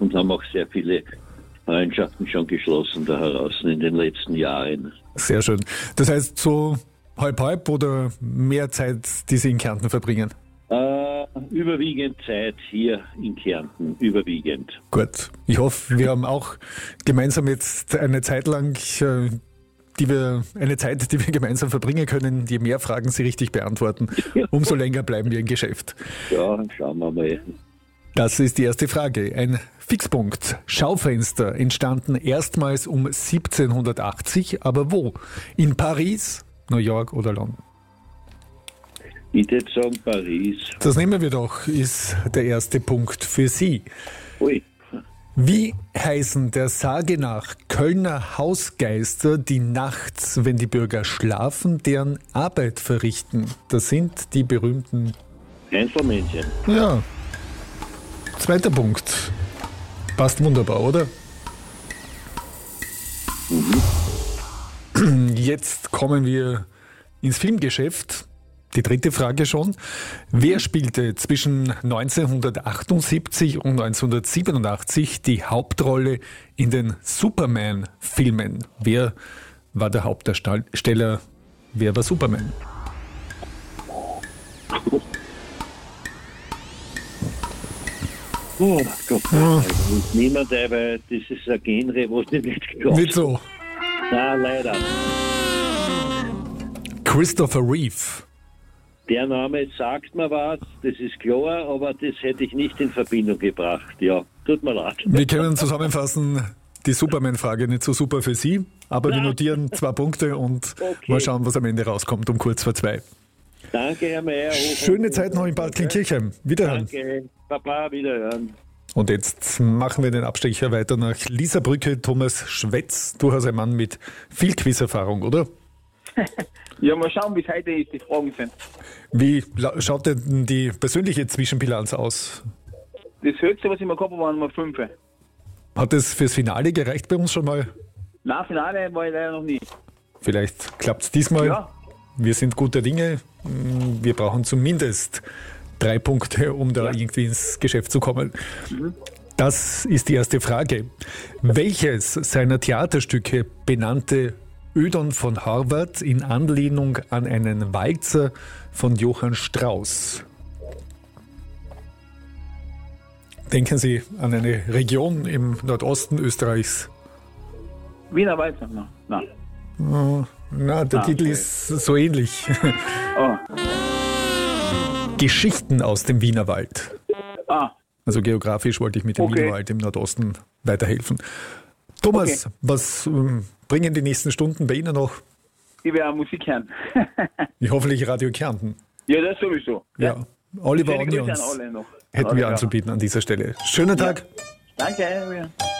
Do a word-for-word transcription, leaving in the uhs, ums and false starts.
und haben auch sehr viele Freundschaften schon geschlossen da heraus in den letzten Jahren. Sehr schön. Das heißt so halb-halb oder mehr Zeit, die Sie in Kärnten verbringen? Äh, überwiegend Zeit hier in Kärnten, überwiegend. Gut. Ich hoffe, wir haben auch gemeinsam jetzt eine Zeit lang, äh, die wir, eine Zeit, die wir gemeinsam verbringen können. Je mehr Fragen Sie richtig beantworten, umso länger bleiben wir im Geschäft. Ja, schauen wir mal. Das ist die erste Frage. Ein Fixpunkt. Schaufenster entstanden erstmals um siebzehnhundertachtzig, aber wo? In Paris, New York oder London? Ich würde sagen Paris. Das nehmen wir doch, ist der erste Punkt für Sie. Ui. Wie heißen der Sage nach Kölner Hausgeister, die nachts, wenn die Bürger schlafen, deren Arbeit verrichten? Das sind die berühmten... Einzelmännchen. Ja. Zweiter Punkt. Passt wunderbar, oder? Mhm. Jetzt kommen wir ins Filmgeschäft. Die dritte Frage schon. Wer spielte zwischen neunzehnhundertachtundsiebzig und neunzehnhundertsiebenundachtzig die Hauptrolle in den Superman-Filmen? Wer war der Hauptdarsteller? Wer war Superman? Oh Gott, ja. Niemand, weil das ist ein Genre, was ich nicht glaube. Nicht so. Nein, leider. Christopher Reeve. Der Name sagt mir was, das ist klar, aber das hätte ich nicht in Verbindung gebracht. Ja, tut mir leid. Wir können zusammenfassen, die Superman-Frage nicht so super für Sie, aber wir notieren zwei Punkte und Okay. mal schauen, was am Ende rauskommt um kurz vor zwei. Danke, Herr Meier. Schöne Zeit noch in Bad Kleinkirchheim. Wiederhören. Danke, Papa, wiederhören. Und jetzt machen wir den Abstecher weiter nach Lisabrücke. Thomas Schwetz, durchaus ein Mann mit viel Quizerfahrung, oder? Ja, mal schauen, wie es heute ist, die Fragen sind. Wie la- schaut denn die persönliche Zwischenbilanz aus? Das höchste, was ich mal gehabt habe, waren mal fünf. Hat es fürs Finale gereicht bei uns schon mal? Nein, Finale war ich leider noch nie. Vielleicht klappt es diesmal. Ja. Wir sind guter Dinge. Wir brauchen zumindest drei Punkte, um da Ja. irgendwie ins Geschäft zu kommen. Das ist die erste Frage. Welches seiner Theaterstücke benannte Ödon von Horvath in Anlehnung an einen Walzer von Johann Strauss? Denken Sie an eine Region im Nordosten Österreichs. Wiener Walzer? Nein. Nein. Oh, na, der Ah, Titel okay. ist so ähnlich. Oh. Geschichten aus dem Wienerwald. Ah, Also geografisch wollte ich mit dem Okay. Wienerwald im Nordosten weiterhelfen. Thomas, Okay. was ähm, bringen die nächsten Stunden bei Ihnen noch? ich werde Musik hören. Ich hoffentlich Radio Kärnten. Ja, das sowieso. Ja, Oliver Schöne Grüße an Onions alle noch. hätten Alle wir Hörer. anzubieten an dieser Stelle. Schönen Tag. Danke.